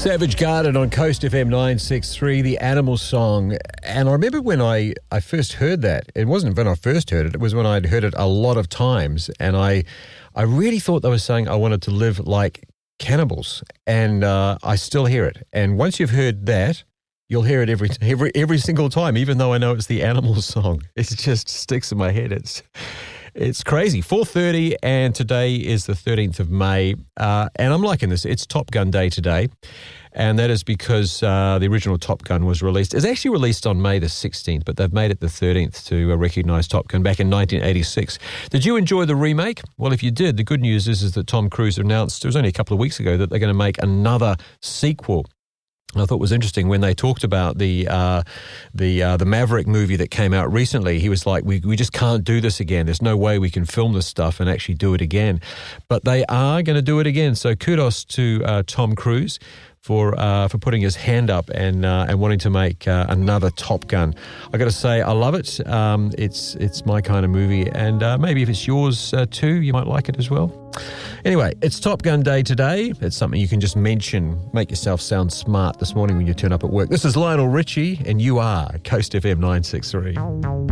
Savage Garden on Coast FM 963, the Animal Song. And I remember when I first heard that, it wasn't when I first heard it, it was when I'd heard it a lot of times. And I really thought they were saying I wanted to live like cannibals. And I still hear it. And once you've heard that, you'll hear it every single time, even though I know it's the Animal Song. It just sticks in my head. It's crazy. 4:30, and today is the 13th of May. And I'm liking this. It's Top Gun Day today. And that is because the original Top Gun was released. It's actually released on May the 16th, but they've made it the 13th to recognise Top Gun back in 1986. Did you enjoy the remake? Well, if you did, the good news is that Tom Cruise announced, it was only a couple of weeks ago, that they're going to make another sequel. I thought it was interesting when they talked about the Maverick movie that came out recently. He was like, we just can't do this again. There's no way we can film this stuff and actually do it again. But they are going to do it again. So kudos to Tom Cruise for putting his hand up and wanting to make another Top Gun. I got to say, I love it. It's my kind of movie, and maybe if it's yours too, you might like it as well. Anyway, it's Top Gun Day today. It's something you can just mention, make yourself sound smart this morning when you turn up at work. This is Lionel Richie, and you are Coast FM 963.